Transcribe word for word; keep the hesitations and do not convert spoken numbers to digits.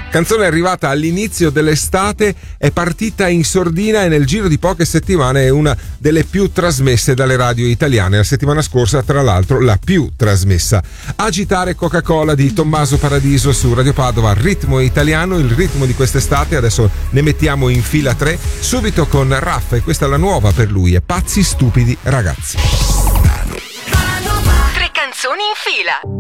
Canzone arrivata all'inizio dell'estate, è partita in sordina e nel giro di poche settimane è una delle più trasmesse dalle radio italiane. La settimana scorsa, tra l'altro, la più trasmessa. Agitare Coca-Cola di Tommaso Paradiso su Radio Padova, ritmo italiano, il ritmo di quest'estate. Adesso ne mettiamo in fila tre, subito con Raffa, e questa è la nuova per lui, è Pazzi Stupidi Ragazzi. Tre canzoni in fila.